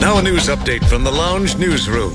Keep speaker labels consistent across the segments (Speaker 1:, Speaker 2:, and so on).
Speaker 1: Now a news update from the Lounge Newsroom.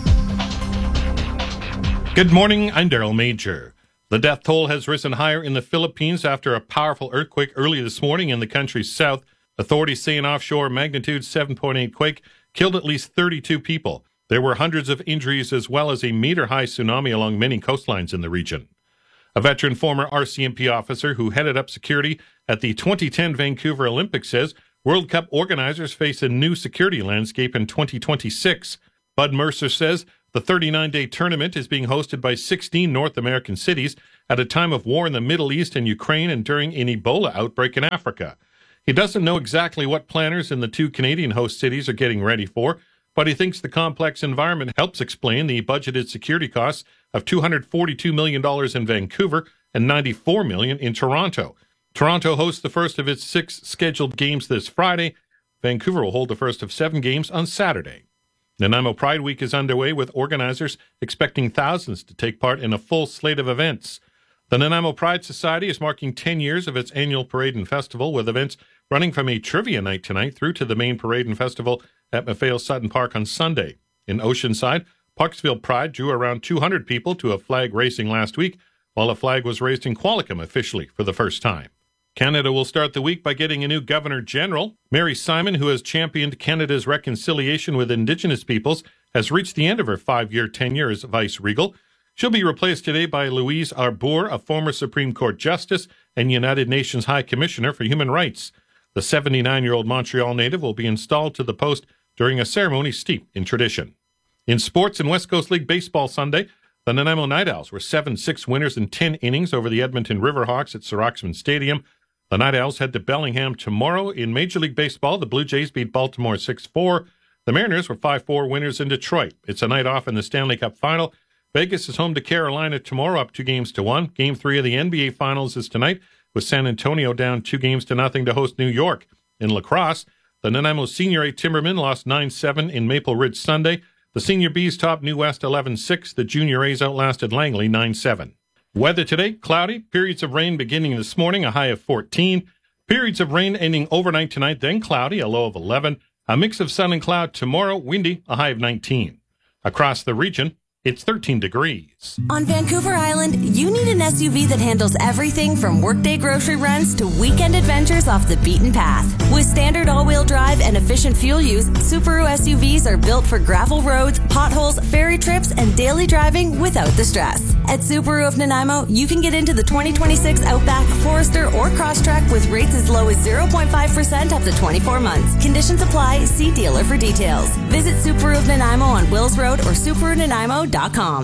Speaker 2: Good morning, I'm Daryl Major. The death toll has risen higher in the Philippines after a powerful earthquake early this morning in the country's south. Authorities say an offshore magnitude 7.8 quake killed at least 32 people. There were hundreds of injuries as well as a meter-high tsunami along many coastlines in the region. A veteran former RCMP officer who headed up security at the 2010 Vancouver Olympics says World Cup organizers face a new security landscape in 2026. Bud Mercer says the 39-day tournament is being hosted by 16 North American cities at a time of war in the Middle East and Ukraine and during an Ebola outbreak in Africa. He doesn't know exactly what planners in the two Canadian host cities are getting ready for, but he thinks the complex environment helps explain the budgeted security costs of $242 million in Vancouver and $94 million in Toronto. Toronto hosts the first of its 6 scheduled games this Friday. Vancouver will hold the first of 7 games on Saturday. Nanaimo Pride Week is underway with organizers expecting thousands to take part in a full slate of events. The Nanaimo Pride Society is marking 10 years of its annual parade and festival with events running from a trivia night tonight through to the main parade and festival at Maffeo Sutton Park on Sunday. In Oceanside, Parksville Pride drew around 200 people to a flag racing last week, while a flag was raised in Qualicum officially for the first time. Canada will start the week by getting a new Governor-General. Mary Simon, who has championed Canada's reconciliation with Indigenous peoples, has reached the end of her 5-year tenure as Vice-Regal. She'll be replaced today by Louise Arbour, a former Supreme Court Justice and United Nations High Commissioner for Human Rights. The 79-year-old Montreal native will be installed to the post during a ceremony steeped in tradition. In sports in West Coast League Baseball Sunday, the Nanaimo Night Owls were 7-6 winners in 10 innings over the Edmonton Riverhawks at Sir Oxman Stadium. The Night Owls head to Bellingham tomorrow. In Major League Baseball, the Blue Jays beat Baltimore 6-4. The Mariners were 5-4 winners in Detroit. It's a night off in the Stanley Cup Final. Vegas is home to Carolina tomorrow, up 2-1. Game 3 of the NBA Finals is tonight, with San Antonio down 2-0 to host New York. In lacrosse, the Nanaimo Senior A Timbermen lost 9-7 in Maple Ridge Sunday. The Senior Bs topped New West 11-6. The Junior A's outlasted Langley 9-7. Weather today, cloudy, periods of rain beginning this morning, a high of 14. Periods of rain ending overnight tonight, then cloudy, a low of 11. A mix of sun and cloud tomorrow, windy, a high of 19. Across the region, it's 13 degrees.
Speaker 3: On Vancouver Island, you need an SUV that handles everything from workday grocery runs to weekend adventures off the beaten path. With standard all-wheel drive and efficient fuel use, Subaru SUVs are built for gravel roads, potholes, ferry trips, and daily driving without the stress. At Subaru of Nanaimo, you can get into the 2026 Outback, Forester, or Crosstrek with rates as low as 0.5% up to 24 months. Conditions apply. See dealer for details. Visit Subaru of Nanaimo on Wills Road or SubaruNanaimo.com.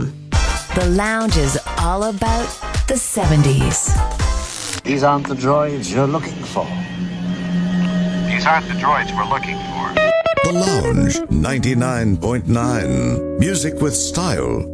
Speaker 4: The Lounge is all about the 70s.
Speaker 5: These aren't the droids you're looking for.
Speaker 6: These aren't the droids we're looking for.
Speaker 1: The Lounge 99.9. Music with style.